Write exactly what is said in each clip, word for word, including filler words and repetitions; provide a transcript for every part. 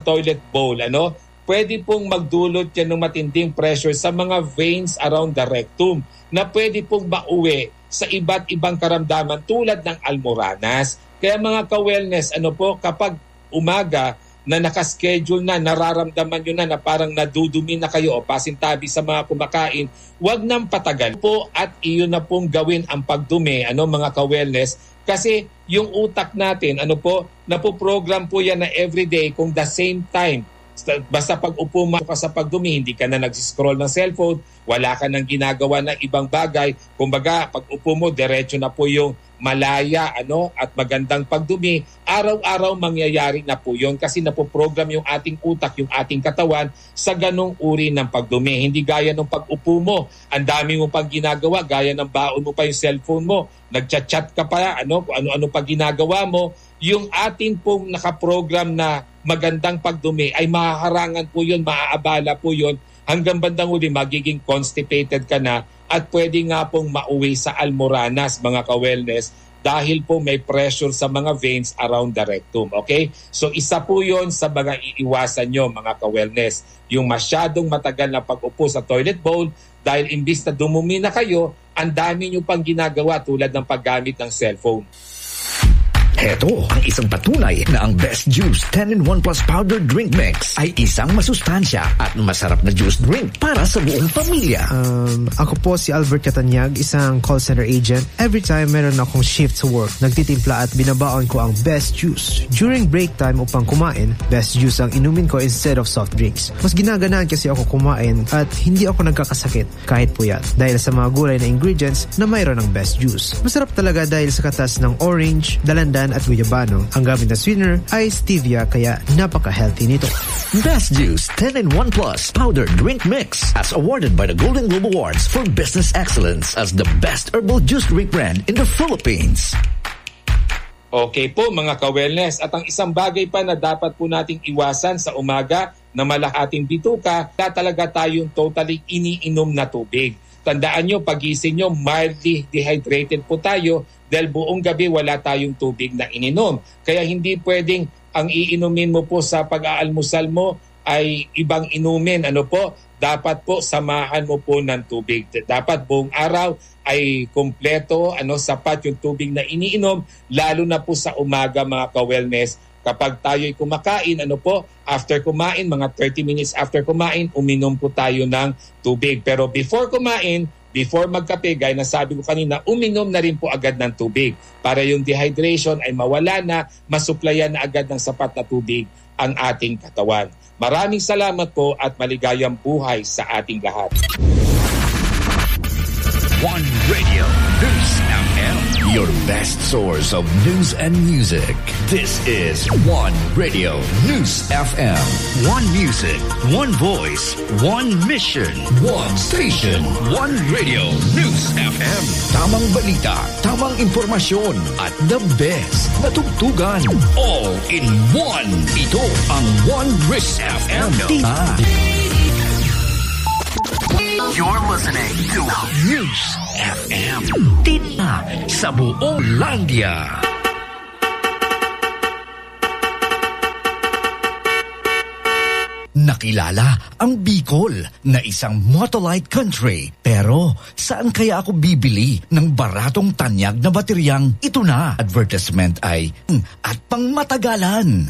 toilet bowl, ano, pwede pong magdulot yan ng matinding pressure sa mga veins around the rectum na pwede pong mauwi sa iba't ibang karamdaman tulad ng almoranas. Kaya mga ka-wellness, ano po, kapag umaga na nakaschedule na, nararamdaman nyo na na parang nadudumi na kayo o pasintabi sa mga kumakain, huwag nang patagal po at iyon na pong gawin ang pagdumi, ano mga ka-wellness, kasi yung utak natin, ano po, napoprogram po yan na everyday kung the same time. Basta pag upo mo ka sa pagdumi, hindi ka na nagsiscroll ng cellphone, wala ka nang ginagawa ng ibang bagay. Kumbaga, pag upo mo, diretso na po yung malaya ano at magandang pagdumi. Araw-araw mangyayari na po yun kasi napoprogram yung ating utak, yung ating katawan sa ganong uri ng pagdumi. Hindi gaya ng pag-upo mo, ang dami mo pang ginagawa, gaya ng baon mo pa yung cellphone mo, nagchat-chat ka pa, ano, ano-ano pa ginagawa mo. Yung ating pong nakaprogram na magandang pagdumi ay mahaharangan po yun, maaabala po yun, hanggang bandang huli magiging constipated ka na at pwede nga pong mauwi sa almoranas mga ka-wellness dahil po may pressure sa mga veins around the rectum. Okay? So isa po yun sa mga iiwasan nyo mga ka-wellness. Yung masyadong matagal na pag-upo sa toilet bowl dahil imbis na dumumi na kayo, ang dami nyo pang ginagawa tulad ng paggamit ng cellphone. Heto ang isang patunay na ang Best Juice ten in one Plus Powder Drink Mix ay isang masustansya at masarap na juice drink para sa buong pamilya. Um, ako po si Albert Catanyag, isang call center agent. Every time meron akong shift sa work, nagtitimpla at binabaon ko ang Best Juice. During break time upang kumain, Best Juice ang inumin ko instead of soft drinks. Mas ginaganaan kasi ako kumain at hindi ako nagkakasakit kahit puyat dahil sa mga gulay na ingredients na mayroon ng Best Juice. Masarap talaga dahil sa katas ng orange, dalandan at guyabano. Ang gamit na sweetener ay stevia kaya napaka-healthy nito. Best Juice ten in one Plus Powder Drink Mix as awarded by the Golden Globe Awards for Business Excellence as the best herbal juice drink brand in the Philippines. Okay po mga ka-wellness, at ang isang bagay pa na dapat po nating iwasan sa umaga na malaking bituka, na talaga tayong totally iniinom na tubig. Tandaan nyo, pagising nyo, mildly dehydrated po tayo dahil buong gabi wala tayong tubig na ininom. Kaya hindi pwedeng ang iinumin mo po sa pag-aalmusal mo ay ibang inumin. Ano po? Dapat po samahan mo po ng tubig. Dapat buong araw ay kumpleto, ano, sapat yung tubig na iniinom, lalo na po sa umaga mga ka-wellness. Kapag tayo'y kumakain, ano po, after kumain, mga thirty minutes after kumain, uminom po tayo ng tubig. Pero before kumain, before magkape, gaya na sabi ko kanina, uminom na rin po agad ng tubig para yung dehydration ay mawala na, masuplayan na agad ng sapat na tubig ang ating katawan. Maraming salamat po at maligayang buhay sa ating lahat. One Radio News F M, your best source of news and music. This is One Radio News F M. One music, one voice, one mission, one station. One Radio News F M. Tamang balita, tamang impormasyon, at the best na tugtugan. All in one. Ito ang One News F M. You're listening to News F M. Tita sa buong Landia. Nakilala ang Bicol na isang motolite country. Pero saan kaya ako bibili ng baratong tanyag na bateryang ito na? Advertisement ay at pangmatagalan.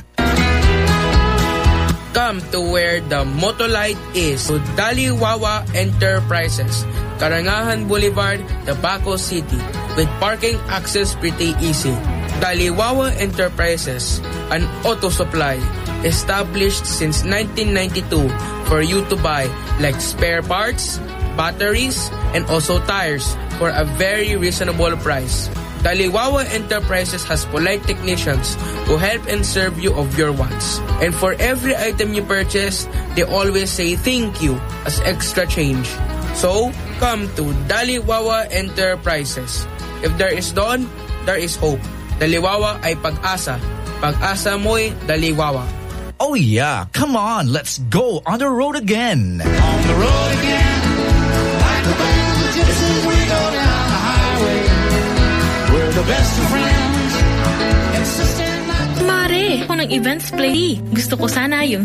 Come to where the motolite is, to Daliwawa Enterprises, Karangahan Boulevard, Tabaco City, with parking access pretty easy. Daliwawa Enterprises, an auto supply established since nineteen ninety-two for you to buy like spare parts, batteries, and also tires for a very reasonable price. Daliwawa Enterprises has polite technicians who help and serve you of your wants. And for every item you purchase, they always say thank you as extra change. So, come to Daliwawa Enterprises. If there is dawn, there is hope. Daliwawa ay pag-asa. Pag-asa mo'y Daliwawa. Oh yeah, come on, let's go on the road again. On the road again, like the band of gypsies, we go down the highway. We're the best of friends. Mare, ako ng events play. Gusto ko sana yung